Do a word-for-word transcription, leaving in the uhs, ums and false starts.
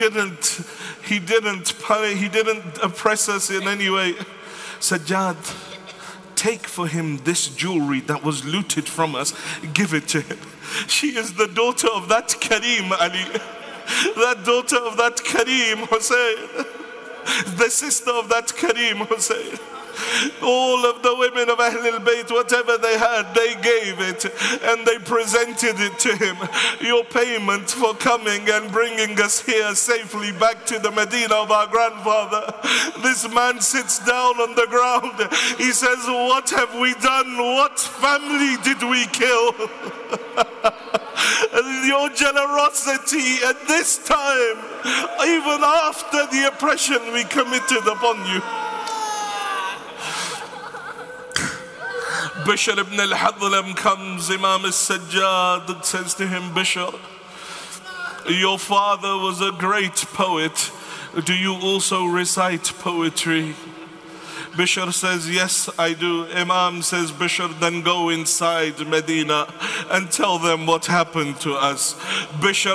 didn't, he didn't punish, he didn't oppress us in any way. Sajjad, take for him this jewelry that was looted from us, give it to him. She is the daughter of that Kareem Ali, that daughter of that Kareem Hussein, the sister of that Kareem Hussein. All of the women of Ahlul Bayt, whatever they had, they gave it and they presented it to him. Your payment for coming and bringing us here safely back to the Medina of our grandfather. This man sits down on the ground. He says, what have we done? What family did we kill? Your generosity at this time, even after the oppression we committed upon you. Bishr ibn al-Hadlam comes, Imam al-Sajjad, and says to him, Bishr, your father was a great poet. Do you also recite poetry? Bishr says, yes, I do. Imam says, Bishr, then go inside Medina and tell them what happened to us. Bishr